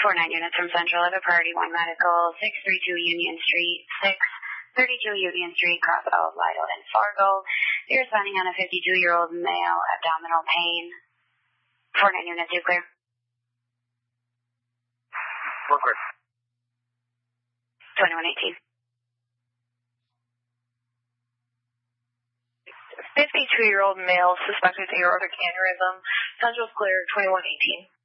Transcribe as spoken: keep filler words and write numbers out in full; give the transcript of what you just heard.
four nine units from Central. I have a priority one medical, six three two Union Street, six thirty-two Union Street, Cross Elk, Lido, and Fargo. You're responding on a fifty-two-year-old male, abdominal pain. four nine units, you clear? We're clear. twenty-one eighteen. fifty-two-year-old male, suspected aortic aneurysm. Central's clear, twenty-one eighteen.